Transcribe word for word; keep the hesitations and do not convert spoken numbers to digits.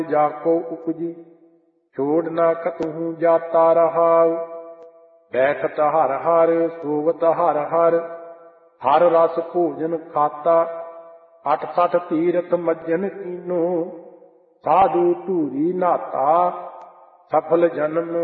जाको उपजी छोड़ ना कतहु जाता रहाउ। बैठत हर हर सोवत हर हर हर रस भोजन खाता। अठ सठ तीरथ मज्जन कीनो साधु धूरी नाता। सफल जन्म